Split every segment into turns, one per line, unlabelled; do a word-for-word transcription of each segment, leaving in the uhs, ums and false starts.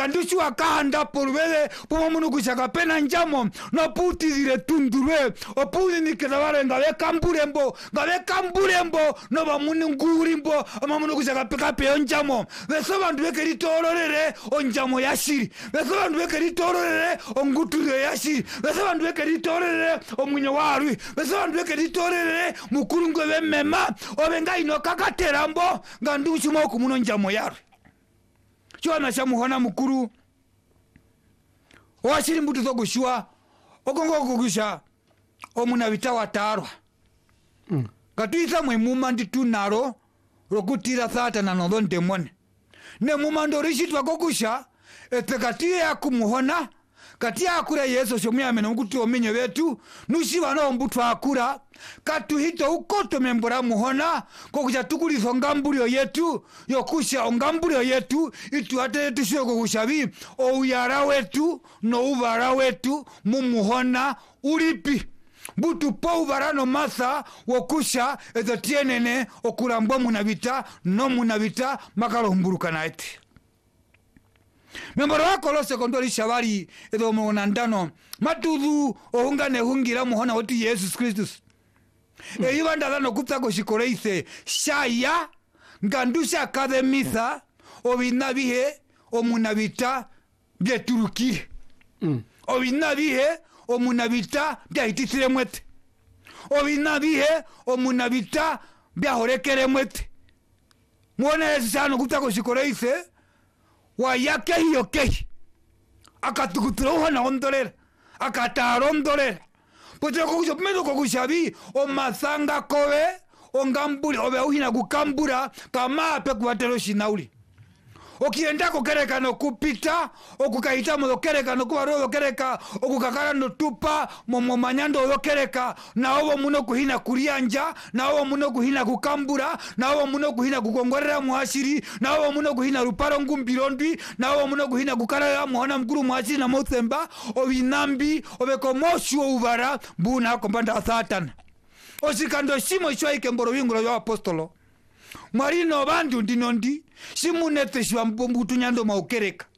ngandushi wakahanda porubele pomo munu kushaka pena njamo no puti zile tundurwe opuzi nikizawale ngawe kamburembo ngawe kamburembo no bamuni ngurimbo ama munu kushaka peka peyo njamo beso bandu beke litororere onjamo yashiri beso bandu beke litororere onguture yashiri beso bandu beke litororere omwinyo warwi beso bandu beke litororere mukurungwe bemema obenga ino kakaterambo ngandushi moku muno njamo yarwi chwana cha muhona mukuru washiri mbuto zo gushwa ogongo kugusha omuna bitawa tarwa mm. Gatuisa mwe muma nditunaro rokutira thata na nodon demone ne muma ndo rishitwa gogusha etekatiye akumuhona katia akura Yesu shomya meno ngutu omenye wetu nushiba no mbuto akura katuhito ukoto membora muhona kokuja tukulizo ngambulio yetu yokusha ongambulio yetu itu ate tushwe kokushabi ouyara wetu no ubara wetu mumuhona ulipi butu po ubarano masa wokusha ezo tienene okulambwa munabita no munabita makalo humburuka naeti membora wako lose kondoli shabari ezo mwonandano matudu ohungane hungira muhona woti Yesus Kristus mm. E yibanda lano kutako shikoreise shaya ngandusha akademisa obinabihe omunabita bye turukire mm. Obinabihe omunabita bya hitisire mwete obinabihe omunabita bya horekere mwete muone Yesu sano kutako shikoreise wa yake hiyo kehi akatukuturoha na ondolera akatarondolera poteko kujo medo kokushabi o masanga kowe o ngambuli obe uhina kukambura kama pe kuatero shinauli okienda kokereka no kupita okukaita mo kereka no kuaro kereka okukakara no tupa momo manyando yokereka na obo muno kuhina kurianja na obo muno kuhina kukambura na obo muno kuhina kukongorera muhashiri na obo muno kuhina ruparo ngumbirondi na obo muno kuhina kukarara muhona mkuru muhashiri na mothemba obinambi obekomoshu ubara buna kombanda Satan osikando shimo shwaike mboro winguro yo apostolo marino bandu ndinondi simunete shwa mbumbutu nyando maukereka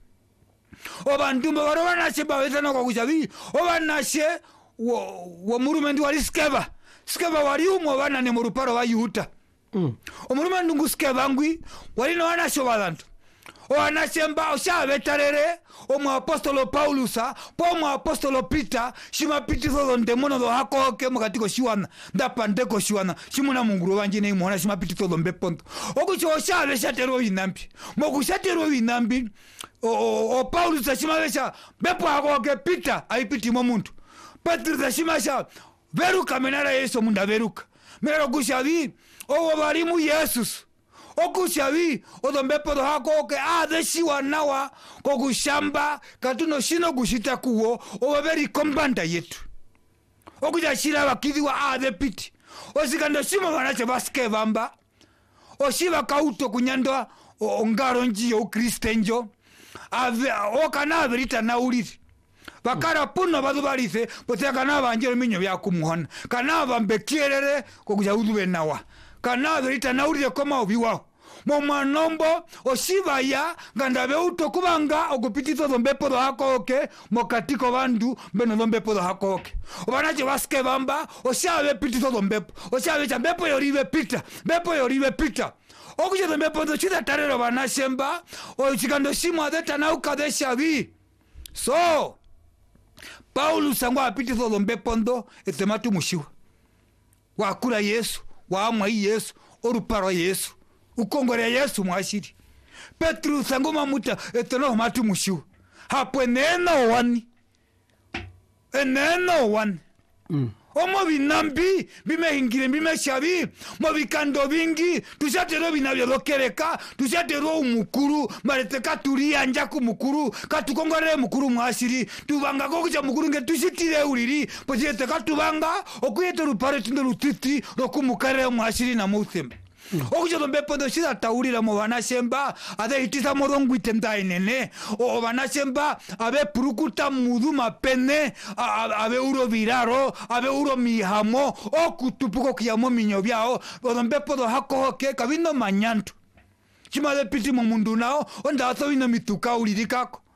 obandu mbaro banashe bawezana kwa kujabi obanashe wo, wo murumendi wali skeba skeba wali umo bana ne muruparo wa yuta mm. Omurumendi ngu skeba ngwi wali no banashe balantu oanashemba oshabetarere omu apostolo Paulusa po mu apostolo Peter shima pititho ndemono do hakoke mukatiko shiwana ndapandeko shiwana shimuna munguru banje ne muhona shima pititho do mbeponto okucho oshabe shatero inambi mokushatero inambi o, o, o Paulusa shima besha bepo hakoke Peter aipiti mo muntu Petro shima sha veruka menara Yesu munda veruka mero kushabi o barimu Jesus okushabi odombepo do hakoke adeshi wanawa kokushamba katuno shino kushita kuwo obaberi kombanda yetu okuja shira bakidi wa ade piti osikando shimo banache baske bamba oshiba kauto kunyandwa ongaro njiyo ukristenjo ave okana averita na uliri bakara puno badubarise poteka na banjero minyo bya kumuhona kana bambekierere kokuja udube nawa kana averita na uliri koma obiwa momanombo osibaya gandabe uto kubanga okupitito dombepo do hakoke mokatiko bandu beno dombepo do hakoke obanaje baske bamba oshabe pitito dombepo oshabe chambepo yoribe pita bepo yoribe pita okuje dombepo do chida tarero banashemba ochikando shimo adeta na ukadesha bi so Paulo sangwa apitito dombepo ndo etematu mushiwa wakura Yesu waamwa Yesu oruparo Yesu ukongore Yesu mwashiri Petro sangoma muta etono matu mushu hapo neno wani eneno wani mm. Omo binambi bimehingire bimeshabi mo bikando bingi tushatero binabyo dokereka tushatero umukuru mareteka turia anja ku mukuru katukongore mukuru mwashiri tubanga ko kuja mukuru nge tushitire uriri pojete katubanga okuyete rupare tindo rutiti rokumukare mwashiri na muthembe okujo dombepo do shida taurira mo banashemba ade hitisa morongo itenda inene o banashemba abe purukuta mudu mapene abe uro viraro abe uro mihamo okutupuko kiyamo minyo byao dombepo do hakoke kabino manyantu chima de piti mo mundu nao onda aso bino mituka uririkako